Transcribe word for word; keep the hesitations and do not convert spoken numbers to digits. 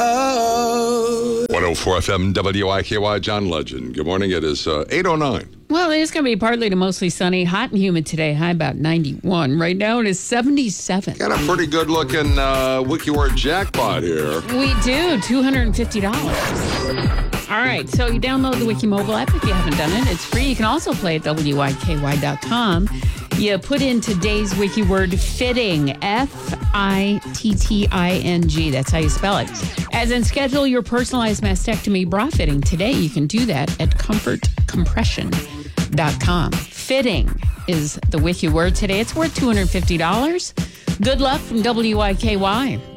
Oh. one oh four F M W I K Y, John Legend. Good morning. It is uh, eight oh nine. Well, it is going to be partly to mostly sunny, hot and humid today, high about ninety-one. Right now it is seventy-seven. Got a pretty good looking uh, WikiWord jackpot here. We do, two hundred fifty dollars. All right, so you download the Wiki mobile app if you haven't done it. It's free. You can also play at W I K Y dot com. You put in today's wiki word fitting, F I T T I N G. That's how you spell it. As in schedule your personalized mastectomy bra fitting today. You can do that at comfort compression dot com. Fitting is the wiki word today. It's worth two hundred fifty dollars. Good luck from W I K Y.